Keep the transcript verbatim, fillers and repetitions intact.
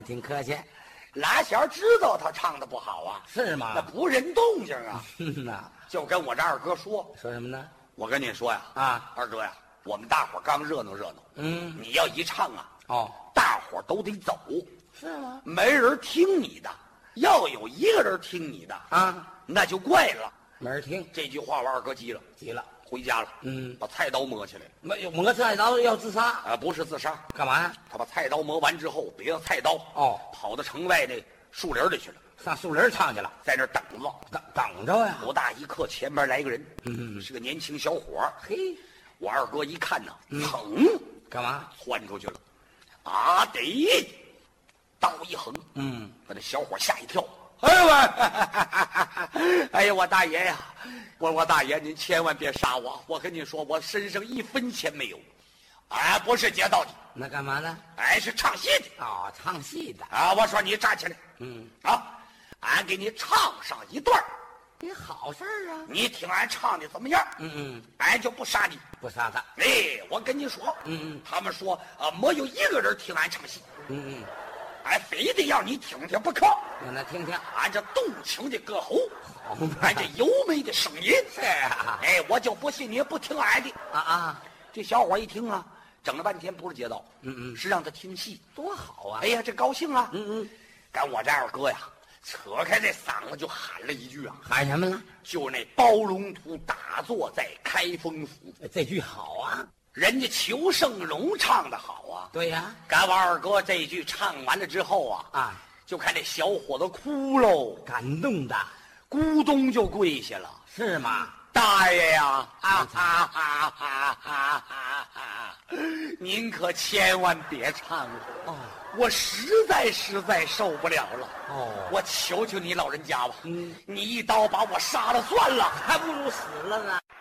挺客气。 拉弦知道他唱的不好啊， 是吗？ 那不认动静啊。 嗯呐， 就跟我这二哥说， 说什么呢？ 我跟你说呀， 啊， 二哥呀，我们大伙儿刚热闹热闹， 嗯， 你要一唱啊， 哦， 大伙儿都得走， 是吗？ 没人听你的，要有一个人听你的啊， 那就怪了。 没人听， 这句话我二哥急了， 急了， 回家了， 嗯， 把菜刀磨起来了。 没有磨菜刀要自杀， 啊，不是自杀， 干嘛呀？ 他把菜刀磨完之后，别了菜刀， 哦， 跑到城外那树林里去了， 上树林唱去了， 在那儿等着。 等等着呀。 不大一刻，前边来个人， 嗯， 是个年轻小伙儿。 嘿， 我二哥一看呢， 嗯噌， 干嘛？ 窜出去了，啊得，刀一横， 嗯， 把那小伙吓一跳。哎呦喂！哎呀，我大爷呀，我我大爷，您千万别杀我！我跟你说，我身上一分钱没有，哎，不是劫道的， 那干嘛呢？ 哎，是唱戏的哦，唱戏的。 啊！我说你站起来， 嗯， 啊，俺给你唱上一段儿也好事儿啊。 你听俺唱的怎么样？ 嗯嗯， 俺就不杀你。 不杀他。 哎，我跟你说， 嗯嗯， 他们说啊，没有一个人听俺唱戏， 嗯嗯， 俺非得要你听听不可。 让他听听。 俺这动情的歌喉， 好嘛俺这优美的声音， 是啊， 哎，我就不信你不听俺的。 啊啊， 这小伙一听啊，整了半天不是劫道， 嗯嗯， 是让他听戏。 多好啊。 哎呀，这高兴啊！ 嗯嗯， 赶我这二哥呀，扯开这嗓子就喊了一句啊， 喊什么了？ 就是那包龙图打坐在开封府， 这句好啊。 人家裘盛戎唱的好啊。 对呀。 赶我二哥这句唱完了之后啊， 啊， 就看这小伙子哭喽， 感动的。 咕咚就跪下了。 是吗？ 大爷呀，啊哈哈哈哈哈哈！您可千万别唱了， 哦我实在实在受不了了。 哦， 我求求你老人家吧， 嗯， 你一刀把我杀了算了。 还不如死了呢。